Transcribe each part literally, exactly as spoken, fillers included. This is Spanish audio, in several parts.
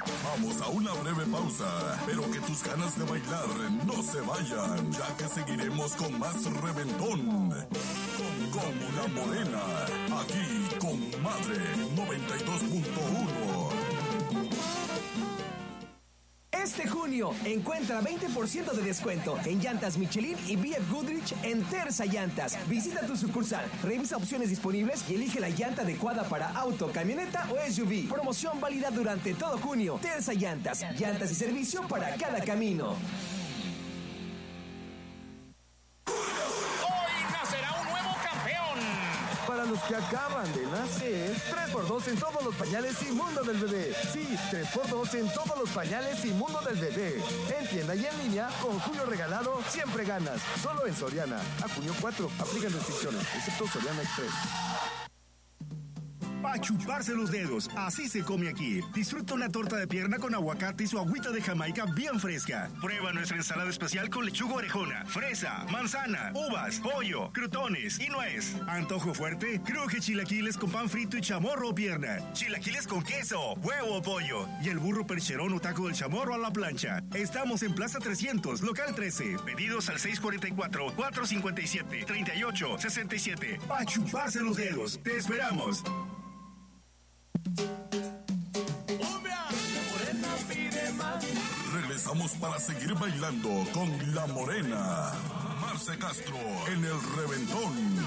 Vamos a una breve pausa, pero que tus ganas de bailar no se vayan, ya que seguiremos con más reventón. Con, con La Morena, aquí con Madre noventa y dos punto uno. Este junio, encuentra veinte por ciento de descuento en llantas Michelin y B F Goodrich en Terza Llantas. Visita tu sucursal, revisa opciones disponibles y elige la llanta adecuada para auto, camioneta o S U V. Promoción válida durante todo junio. Terza Llantas, llantas y servicio para cada camino. Para los que acaban de nacer, tres por dos en todos los pañales y mundo del bebé. Sí, tres por dos en todos los pañales y mundo del bebé. En tienda y en línea, con Julio Regalado, siempre ganas. Solo en Soriana. A junio cuatro, aplican restricciones, excepto Soriana Express. Pa' chuparse los dedos, así se come aquí. Disfruta una torta de pierna con aguacate y su agüita de Jamaica bien fresca. Prueba nuestra ensalada especial con lechuga orejona, fresa, manzana, uvas, pollo, crutones y nuez. Antojo fuerte, cruje chilaquiles con pan frito y chamorro o pierna. Chilaquiles con queso, huevo o pollo. Y el burro percherón o taco del chamorro a la plancha. Estamos en Plaza trescientos, local trece. Pedidos al seis cuatro cuatro, cuatro cinco siete, tres ocho seis siete. Pa' chuparse los dedos, te esperamos. Regresamos para seguir bailando con La Morena. Marce Castro en el Reventón.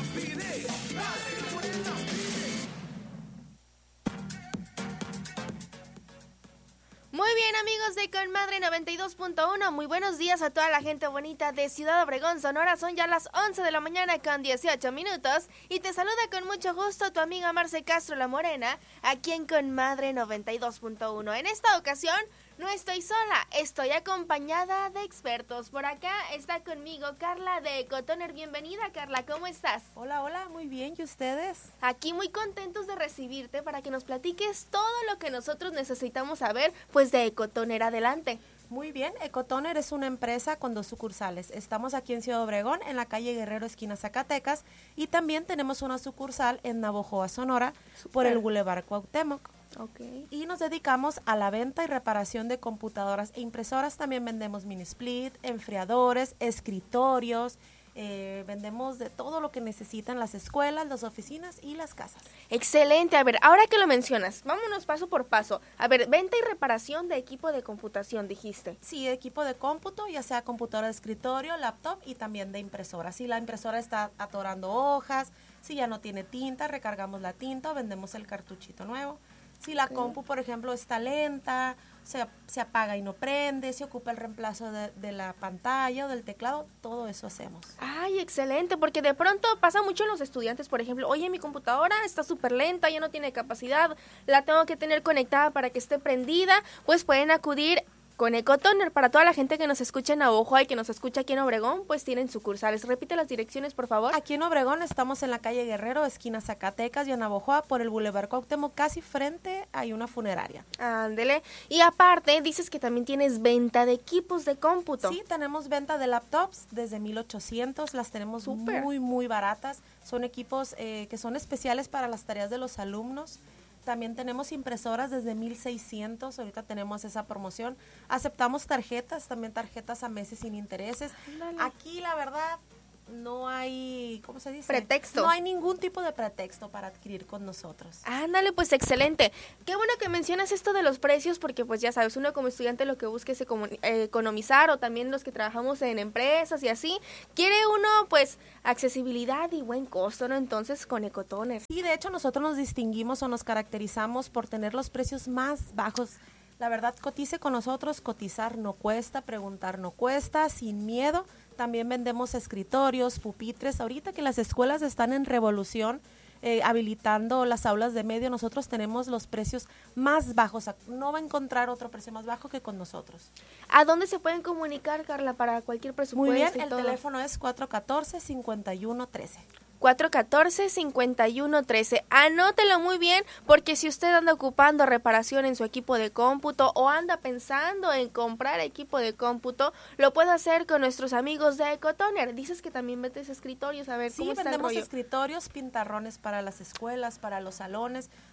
Muy bien, amigos de Con Madre noventa y dos punto uno, muy buenos días a toda la gente bonita de Ciudad Obregón, Sonora. Son ya las once de la mañana con dieciocho minutos y te saluda con mucho gusto tu amiga Marce Castro La Morena, aquí en Con Madre noventa y dos punto uno. En esta ocasión no estoy sola, estoy acompañada de expertos. Por acá está conmigo Carla de Ecotoner. Bienvenida, Carla, ¿cómo estás? Hola, hola, muy bien, ¿y ustedes? Aquí muy contentos de recibirte para que nos platiques todo lo que nosotros necesitamos saber, pues de Ecotoner. Adelante. Muy bien, Ecotoner es una empresa con dos sucursales. Estamos aquí en Ciudad Obregón, en la calle Guerrero, esquina Zacatecas, y también tenemos una sucursal en Navojoa, Sonora, Super. Por el Boulevard Cuauhtémoc. Okay. Y nos dedicamos a la venta y reparación de computadoras e impresoras. También vendemos mini split, enfriadores, escritorios, eh, vendemos de todo lo que necesitan las escuelas, las oficinas y las casas. Excelente. A ver, ahora que lo mencionas, vámonos paso por paso. A ver, venta y reparación de equipo de computación, dijiste. Sí, equipo de cómputo, ya sea computadora de escritorio, laptop y también de impresora. Si la impresora está atorando hojas, si ya no tiene tinta, recargamos la tinta o vendemos el cartuchito nuevo. Si la compu, por ejemplo, está lenta, se, se apaga y no prende, se ocupa el reemplazo de, de la pantalla o del teclado, todo eso hacemos. Ay, excelente, porque de pronto pasa mucho en los estudiantes, por ejemplo, oye, mi computadora está súper lenta, ya no tiene capacidad, la tengo que tener conectada para que esté prendida, pues pueden acudir con Ecotoner. Para toda la gente que nos escucha en Navojoa y que nos escucha aquí en Obregón, pues tienen sucursales. Repite las direcciones, por favor. Aquí en Obregón estamos en la calle Guerrero, esquina Zacatecas, y en Navojoa, por el Boulevard Cuauhtémoc, casi frente hay una funeraria. Ándele. Y aparte, dices que también tienes venta de equipos de cómputo. Sí, tenemos venta de laptops desde mil ochocientos, las tenemos Super. muy, muy baratas. Son equipos eh, que son especiales para las tareas de los alumnos. También tenemos impresoras desde mil seiscientos, ahorita tenemos esa promoción. Aceptamos tarjetas, también tarjetas a meses sin intereses. Ándale. Aquí la verdad no hay, ¿cómo se dice? Pretexto. No hay ningún tipo de pretexto para adquirir con nosotros. Ándale, pues excelente. Qué bueno que mencionas esto de los precios, porque pues ya sabes, uno como estudiante lo que busca es econom- eh, economizar, o también los que trabajamos en empresas y así, quiere uno pues accesibilidad y buen costo, ¿no? Entonces con Ecotoner. Sí, de hecho nosotros nos distinguimos o nos caracterizamos por tener los precios más bajos. La verdad, cotice con nosotros, cotizar no cuesta, preguntar no cuesta, sin miedo. También vendemos escritorios, pupitres. Ahorita que las escuelas están en revolución, eh, habilitando las aulas de medio, nosotros tenemos los precios más bajos. No va a encontrar otro precio más bajo que con nosotros. ¿A dónde se pueden comunicar, Carla, para cualquier presupuesto? Muy bien, el todo? teléfono es cuatro uno cuatro, cinco uno uno tres. cuatro uno cuatro, cinco uno uno tres. Anótelo muy bien, porque si usted anda ocupando reparación en su equipo de cómputo o anda pensando en comprar equipo de cómputo, lo puede hacer con nuestros amigos de Ecotoner. Dices que también vendes escritorios, a ver, sí, ¿cómo está el rollo? vendemos escritorios, pintarrones para las escuelas, para los salones,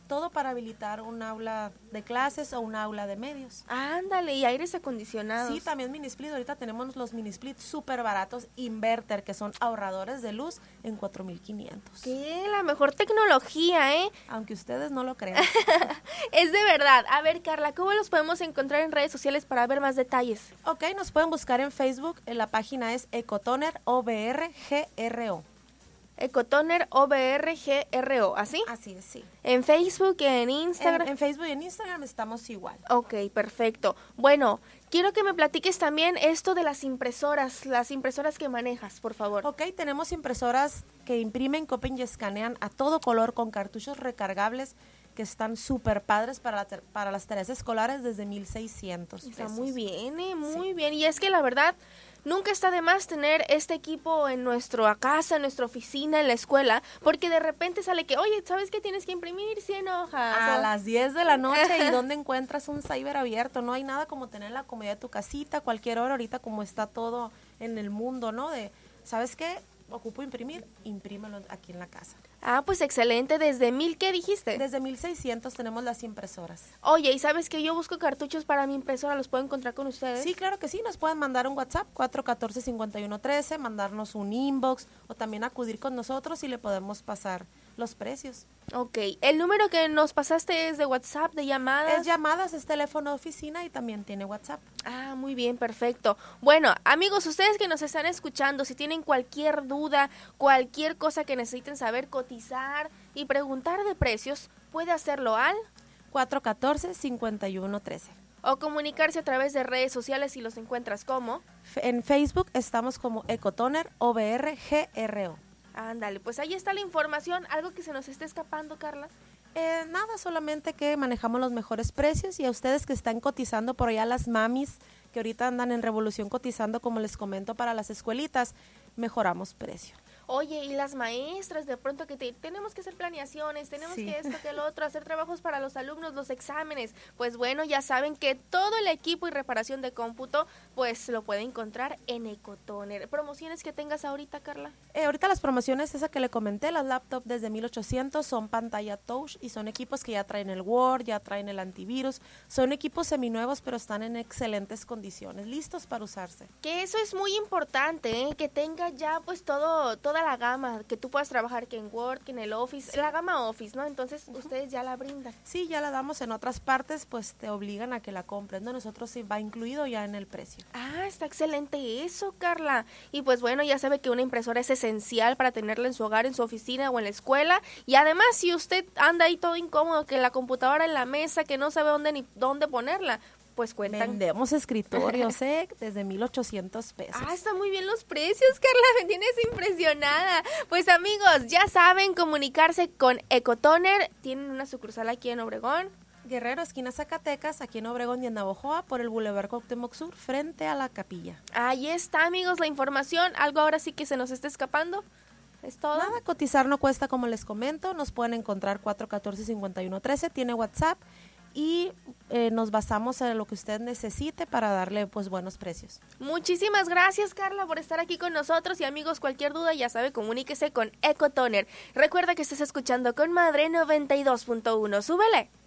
todo para habilitar un aula de clases o un aula de medios. Ándale, y aires acondicionados. Sí, también mini split. Ahorita tenemos los mini split súper baratos, inverter, que son ahorradores de luz en cuatro mil quinientos. ¿Qué? La mejor tecnología, ¿eh? Aunque ustedes no lo crean. Es de verdad. A ver, Carla, ¿cómo los podemos encontrar en redes sociales para ver más detalles? Ok, nos pueden buscar en Facebook. La página es Ecotoner O B R G R O. Ecotoner O B R G R O, ¿así? Así es, sí. En Facebook, en Instagram. En, en Facebook y en Instagram estamos igual. Ok, perfecto. Bueno, quiero que me platiques también esto de las impresoras, las impresoras que manejas, por favor. Ok, tenemos impresoras que imprimen, copian y escanean a todo color con cartuchos recargables que están súper padres para, la para las tareas escolares desde mil seiscientos Está pesos. muy bien, ¿eh? Muy Sí. bien. Y es que la verdad, nunca está de más tener este equipo en nuestra casa, en nuestra oficina, en la escuela, porque de repente sale que, oye, ¿sabes qué? Tienes que imprimir cien hojas. A O- las diez de la noche, ¿y dónde encuentras un cyber abierto? No hay nada como tener la comodidad de tu casita, cualquier hora, ahorita como está todo en el mundo, ¿no? De, ¿sabes qué? Ocupo imprimir, imprímelo aquí en la casa. Ah, pues excelente. ¿Desde mil qué dijiste? Desde mil seiscientos tenemos las impresoras. Oye, ¿y sabes que yo busco cartuchos para mi impresora? ¿Los puedo encontrar con ustedes? Sí, claro que sí, nos pueden mandar un WhatsApp cuatro uno cuatro, cinco uno uno tres, mandarnos un inbox o también acudir con nosotros y le podemos pasar los precios. Ok, el número que nos pasaste es de WhatsApp, de llamadas. Es llamadas, es teléfono de oficina y también tiene WhatsApp. Ah, muy bien, perfecto. Bueno, amigos, ustedes que nos están escuchando, si tienen cualquier duda, cualquier cosa que necesiten saber, cotizar y preguntar de precios, puede hacerlo al cuatro uno cuatro, cinco uno uno tres. o comunicarse a través de redes sociales si los encuentras como. En Facebook estamos como Ecotoner O B R G R O. Ándale, pues ahí está la información. ¿Algo que se nos esté escapando, Carla? Eh, nada, solamente que manejamos los mejores precios y a ustedes que están cotizando por allá, las mamis que ahorita andan en revolución cotizando, como les comento, para las escuelitas, mejoramos precio. Oye, y las maestras, de pronto que te, tenemos que hacer planeaciones, tenemos Sí. que esto, que lo otro, hacer trabajos para los alumnos, los exámenes. Pues bueno, ya saben que todo el equipo y reparación de cómputo, pues lo pueden encontrar en Ecotoner. ¿Promociones que tengas ahorita, Carla? Eh, ahorita las promociones, esa que le comenté, las laptops desde mil ochocientos son pantalla touch y son equipos que ya traen el Word, ya traen el antivirus. Son equipos seminuevos, pero están en excelentes condiciones, listos para usarse. Que eso es muy importante, ¿eh? Que tenga ya pues todo, toda la gama, que tú puedas trabajar que en Word, que en el Office, la gama Office, ¿no? Entonces ustedes ya la brindan. Sí, ya la damos en otras partes, pues te obligan a que la compres, ¿no? Nosotros sí va incluido ya en el precio. Ah, está excelente eso, Carla. Y pues bueno, ya sabe que una impresora es esencial para tenerla en su hogar, en su oficina o en la escuela. Y además, si usted anda ahí todo incómodo, que la computadora en la mesa, que no sabe dónde ni dónde ponerla, pues cuentan. Vendemos escritorios, ¿eh? Desde mil ochocientos pesos. Ah, están muy bien los precios, Carla, me tienes impresionada. Pues amigos, ya saben comunicarse con Ecotoner. Tienen una sucursal aquí en Obregón. Guerrero, esquina Zacatecas, aquí en Obregón y en Navojoa, por el Boulevard Cuauhtémoc Sur, frente a la capilla. Ahí está, amigos, la información. Algo ahora sí que se nos está escapando. ¿Es todo? Nada, cotizar no cuesta, como les comento. Nos pueden encontrar cuatro uno cuatro, cinco uno uno tres, tiene WhatsApp y eh, nos basamos en lo que usted necesite para darle pues buenos precios. Muchísimas gracias, Carla, por estar aquí con nosotros. Y amigos, cualquier duda, ya sabe, comuníquese con Ecotoner. Recuerda que estás escuchando con Madre noventa y dos punto uno. ¡Súbele!